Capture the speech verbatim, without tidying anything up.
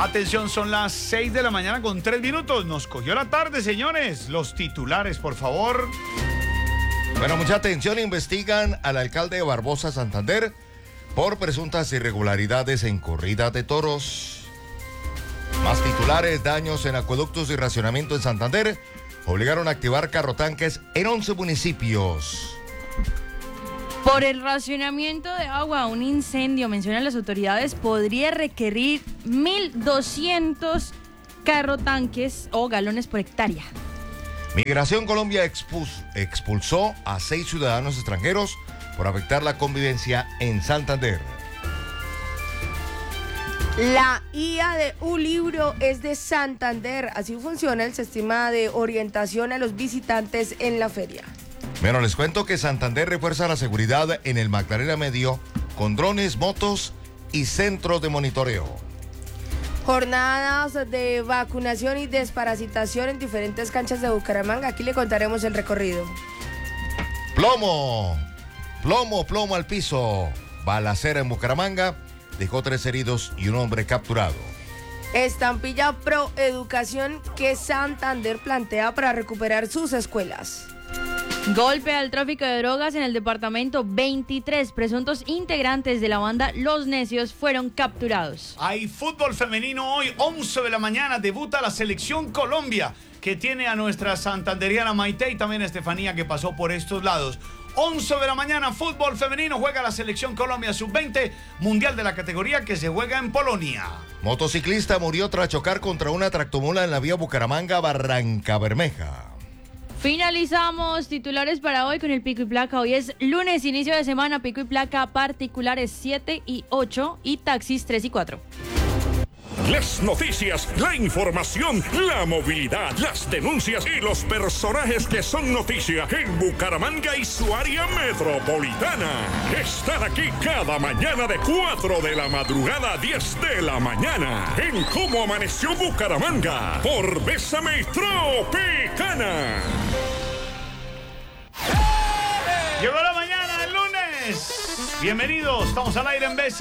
Atención, son las seis de la mañana con tres minutos. Nos cogió la tarde, señores. Los titulares, por favor. Bueno, mucha atención. Investigan al alcalde de Barbosa, Santander, por presuntas irregularidades en corrida de toros. Más titulares. Daños en acueductos y racionamiento en Santander obligaron a activar carrotanques en once municipios. Por el racionamiento de agua, un incendio, mencionan las autoridades, podría requerir mil doscientos carrotanques o galones por hectárea. Migración Colombia expus- expulsó a seis ciudadanos extranjeros por afectar la convivencia en Santander. La I A de un libro es de Santander. Así funciona el sistema de orientación a los visitantes en la feria. Bueno, les cuento que Santander refuerza la seguridad en el Magdalena Medio con drones, motos y centros de monitoreo. Jornadas de vacunación y desparasitación en diferentes canchas de Bucaramanga. Aquí le contaremos el recorrido. Plomo, plomo, plomo al piso. Balacera en Bucaramanga dejó tres heridos y un hombre capturado. Estampilla Pro Educación que Santander plantea para recuperar sus escuelas. Golpe al tráfico de drogas en el departamento. veintitrés presuntos integrantes de la banda Los Necios fueron capturados. Hay fútbol femenino hoy, once de la mañana, debuta la Selección Colombia, que tiene a nuestra santanderiana Maite y también a Estefanía, que pasó por estos lados. once de la mañana, fútbol femenino, juega la Selección Colombia sub veinte, mundial de la categoría que se juega en Polonia. Motociclista murió tras chocar contra una tractomula en la vía Bucaramanga-Barranca Bermeja. Finalizamos titulares para hoy con el pico y placa. Hoy es lunes, inicio de semana, pico y placa particulares siete y ocho y taxis tres y cuatro. Las noticias, la información, la movilidad, las denuncias y los personajes que son noticia en Bucaramanga y su área metropolitana. Están aquí cada mañana de cuatro de la madrugada a diez de la mañana en Cómo Amaneció Bucaramanga por Bésame Tropicana. Llegó la mañana del lunes. Bienvenidos, estamos al aire en Bésame.